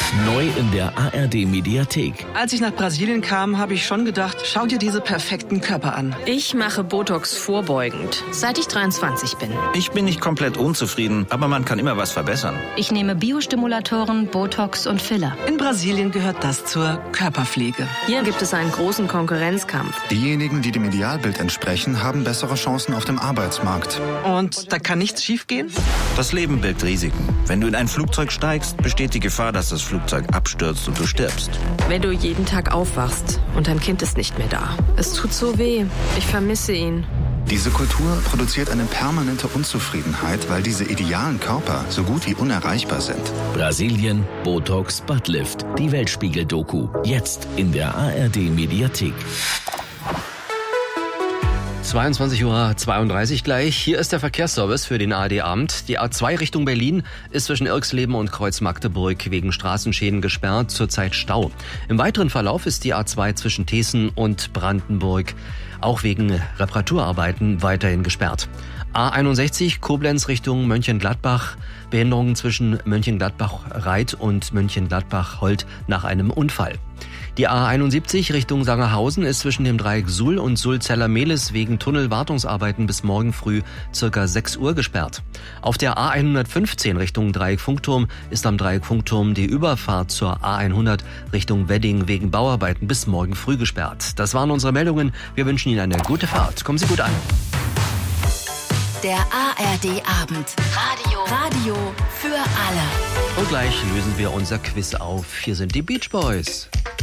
Neu in der ARD-Mediathek. Als ich nach Brasilien kam, habe ich schon gedacht, schau dir diese perfekten Körper an. Ich mache Botox vorbeugend, seit ich 23 bin. Ich bin nicht komplett unzufrieden, aber man kann immer was verbessern. Ich nehme Biostimulatoren, Botox und Filler. In Brasilien gehört das zur Körperpflege. Hier gibt es einen großen Konkurrenzkampf. Diejenigen, die dem Idealbild entsprechen, haben bessere Chancen auf dem Arbeitsmarkt. Und da kann nichts schiefgehen? Das Leben birgt Risiken. Wenn du in ein Flugzeug steigst, besteht die Gefahr, dass das Flugzeug abstürzt und du stirbst. Wenn du jeden Tag aufwachst und dein Kind ist nicht mehr da. Es tut so weh. Ich vermisse ihn. Diese Kultur produziert eine permanente Unzufriedenheit, weil diese idealen Körper so gut wie unerreichbar sind. Brasilien, Botox, Buttlift. Die Weltspiegel-Doku. Jetzt in der ARD-Mediathek. 22:32 Uhr gleich. Hier ist der Verkehrsservice für den ARD-Abend. Die A2 Richtung Berlin ist zwischen Irxleben und Kreuz Magdeburg wegen Straßenschäden gesperrt, zurzeit Stau. Im weiteren Verlauf ist die A2 zwischen Thesen und Brandenburg auch wegen Reparaturarbeiten weiterhin gesperrt. A61 Koblenz Richtung Mönchengladbach. Behinderungen zwischen Mönchengladbach-Reit und Mönchengladbach-Holt nach einem Unfall. Die A71 Richtung Sangerhausen ist zwischen dem Dreieck Suhl und Suhl-Zellermehlis wegen Tunnelwartungsarbeiten bis morgen früh ca. 6 Uhr gesperrt. Auf der A115 Richtung Dreieck Funkturm ist am Dreieck Funkturm die Überfahrt zur A100 Richtung Wedding wegen Bauarbeiten bis morgen früh gesperrt. Das waren unsere Meldungen. Wir wünschen Ihnen eine gute Fahrt. Kommen Sie gut an. Der ARD-Abend. Radio für alle. Und gleich lösen wir unser Quiz auf. Hier sind die Beach Boys.